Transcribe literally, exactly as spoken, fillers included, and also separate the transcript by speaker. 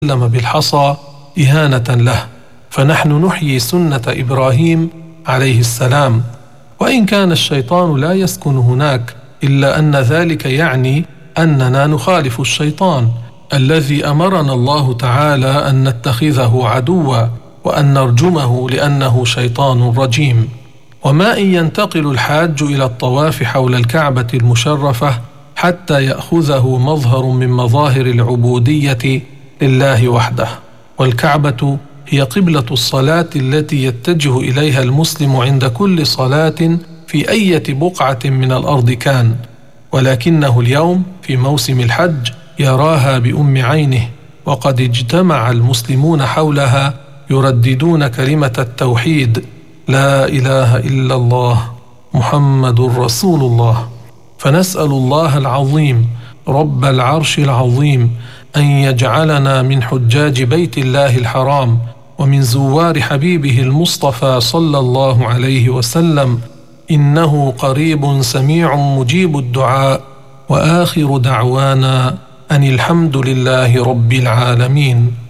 Speaker 1: وسلم بالحصى إهانة له، فنحن نحيي سنة إبراهيم عليه السلام. وإن كان الشيطان لا يسكن هناك، إلا أن ذلك يعني أننا نخالف الشيطان الذي أمرنا الله تعالى أن نتخذه عدوا وأن نرجمه لأنه شيطان رجيم. وما إن ينتقل الحاج إلى الطواف حول الكعبة المشرفة حتى يأخذه مظهر من مظاهر العبودية لله وحده. والكعبة هي قبلة الصلاة التي يتجه إليها المسلم عند كل صلاة في أي بقعة من الأرض كان، ولكنه اليوم في موسم الحج يراها بأم عينه، وقد اجتمع المسلمون حولها يرددون كلمة التوحيد: لا إله إلا الله محمد رسول الله. فنسأل الله العظيم رب العرش العظيم أن يجعلنا من حجاج بيت الله الحرام ومن زوار حبيبه المصطفى صلى الله عليه وسلم، إنه قريب سميع مجيب الدعاء. وآخر دعوانا أن الحمد لله رب العالمين.